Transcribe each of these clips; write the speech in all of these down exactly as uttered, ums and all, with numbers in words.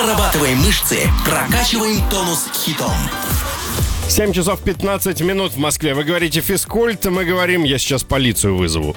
Прорабатываем мышцы, прокачиваем тонус хитом. семь часов пятнадцать минут в Москве. Вы говорите физкульт, мы говорим, я сейчас полицию вызову.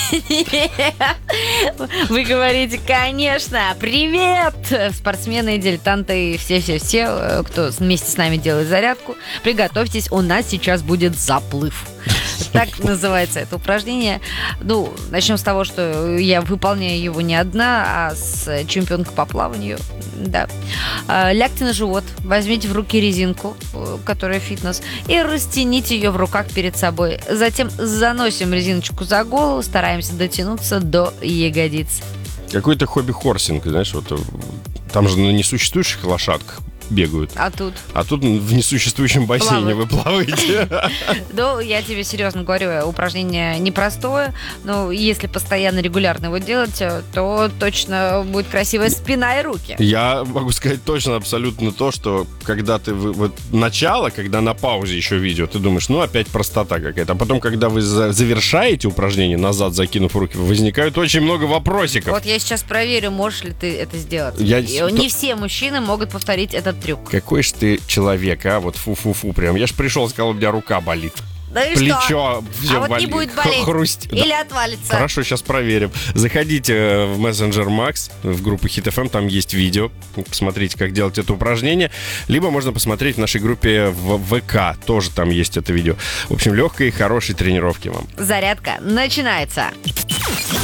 Вы говорите, конечно, привет! Спортсмены, дилетанты и все-все-все, кто вместе с нами делает зарядку, приготовьтесь, у нас сейчас будет заплыв. Так называется это упражнение. Ну, начнем с того, что я выполняю его не одна, а с чемпионкой по плаванию. Да. Лягте на живот, возьмите в руки резинку, которая фитнес, и растяните ее в руках перед собой. Затем заносим резиночку за голову, стараемся дотянуться до ягодиц. Какой-то хобби-хорсинг, знаешь, вот там же на несуществующих лошадках бегают. А тут? А тут в несуществующем бассейне вы плаваете. Ну, я тебе серьезно говорю, упражнение непростое, но если постоянно, регулярно его делать, то точно будет красивая спина и руки. Я могу сказать точно, абсолютно то, что когда ты, вот начало, когда на паузе еще видео, ты думаешь, ну, опять простота какая-то. А потом, когда вы завершаете упражнение, назад закинув руки, возникает очень много вопросиков. Вот я сейчас проверю, можешь ли ты это сделать. Я... Не все мужчины могут повторить этот трюк. Какой ж ты человек, а? Вот фу-фу-фу прям. Я ж пришел, сказал, у меня рука болит. Да и Плечо что? все а вот болит. не будет болеть. Хруст... Или да. отвалится. Хорошо, сейчас проверим. Заходите в Messenger Max, в группу Hit эф эм, там есть видео. Посмотрите, как делать это упражнение. Либо можно посмотреть в нашей группе в ВК. Тоже там есть это видео. В общем, легкой и хорошей тренировки вам. Зарядка начинается.